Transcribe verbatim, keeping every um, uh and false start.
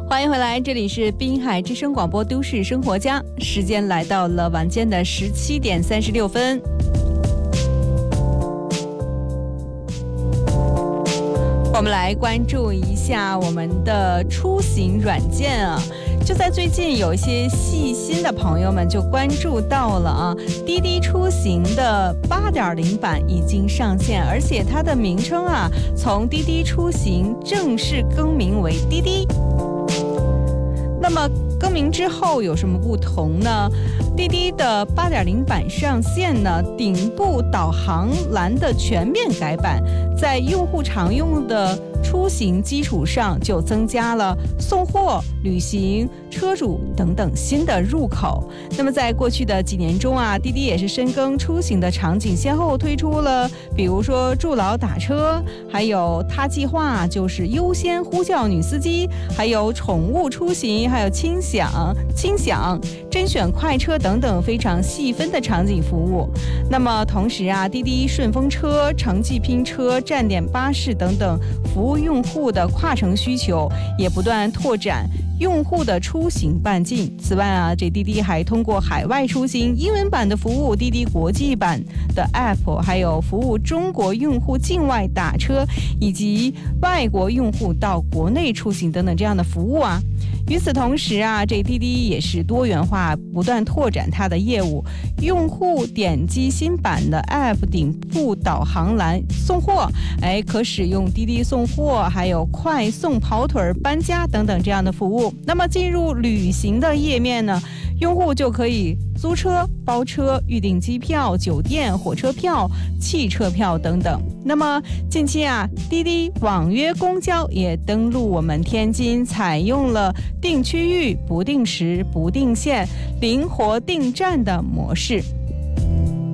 欢迎回来，这里是滨海之声广播都市生活家，时间来到了晚间的十七点三十六分。我们来关注一下我们的出行软件啊，就在最近有一些细心的朋友们就关注到了啊，滴滴出行的 八点零 版已经上线，而且它的名称啊从滴滴出行正式更名为滴滴。那么更名之后有什么不同呢？滴滴的 八点零 版上线呢，顶部导航栏的全面改版，在用户常用的出行基础上就增加了送货、旅行、车主等等新的入口。那么在过去的几年中啊，滴滴也是深耕出行的场景，先后推出了比如说助老打车，还有他计划就是优先呼叫女司机，还有宠物出行，还有轻享轻享甄选快车等等非常细分的场景服务。那么同时啊，滴滴顺风车、城际拼车、站点巴士等等服务用户的跨城需求，也不断拓展用户的出行半径。此外啊，这滴滴还通过海外出行英文版的服务、滴滴国际版的 App， 还有服务中国用户境外打车以及外国用户到国内出行等等这样的服务啊。与此同时啊，这滴滴也是多元化，不断拓展它的业务。用户点击新版的 App 顶部导航栏送货，哎，可使用滴滴送货，还有快送、跑腿、搬家等等这样的服务。那么进入旅行的页面呢，用户就可以租车、包车、预订机票、酒店、火车票、汽车票等等。那么近期啊，滴滴网约公交也登陆我们天津，采用了定区域、不定时、不定线、灵活定站的模式。